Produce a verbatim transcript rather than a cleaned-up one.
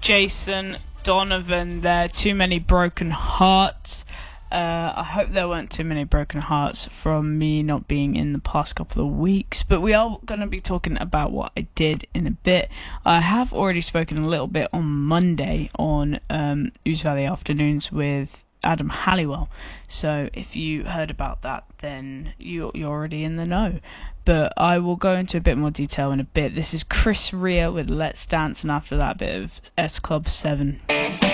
Jason Donovan there. Too many broken hearts. Uh, I hope there weren't too many broken hearts from me not being in the past couple of weeks, but we are going to be talking about what I did in a bit. I have already spoken a little bit on Monday on um, Ouse Valley Afternoons with Adam Halliwell, so if you heard about that, then you're, you're already in the know. But I will go into a bit more detail in a bit. This is Chris Rea with Let's Dance, and after that, a bit of S Club seven.